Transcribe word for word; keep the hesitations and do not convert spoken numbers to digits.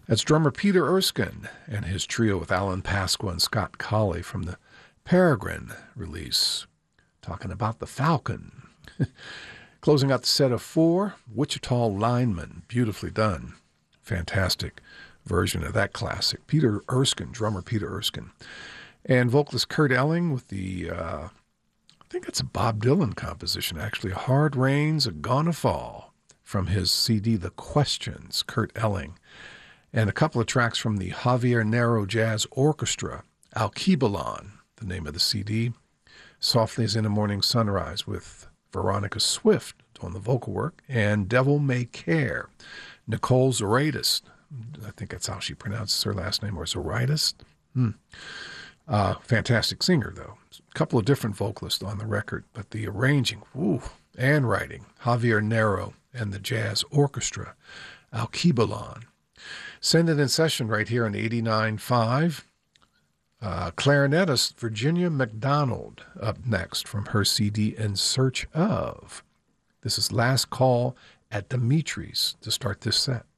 That's drummer Peter Erskine and his trio with Alan Pasqua and Scott Colley from the Peregrine release, talking about the Falcon. Closing out the set of four, Wichita Lineman, beautifully done. Fantastic version of that classic. Peter Erskine, drummer Peter Erskine. And vocalist Kurt Elling with the, uh, I think it's a Bob Dylan composition, actually. Hard Rain's a Gonna Fall from his C D, The Questions, Kurt Elling. And a couple of tracks from the Javier Narro Jazz Orchestra, Alkebulan, the name of the C D. Softly as in a Morning Sunrise with Veronica Swift on the vocal work, and Devil May Care, Nicole Zoraidis. I think that's how she pronounces her last name, or Zoraidis. Hmm. Uh, fantastic singer, though. A couple of different vocalists on the record, but the arranging, woo, and writing, Javier Narro and the Jazz Orchestra, Alkebulan. Send it in session right here on eighty-nine point five. Uh, clarinetist Virginia McDonald up next from her C D In Search Of. This is Last Call at Dimitri's to start this set.